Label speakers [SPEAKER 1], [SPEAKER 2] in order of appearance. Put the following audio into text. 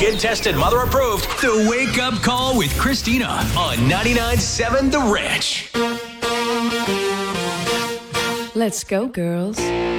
[SPEAKER 1] Kid tested, mother approved. The Wake Up Call with Christina on 99.7 The Ranch.
[SPEAKER 2] Let's go, girls.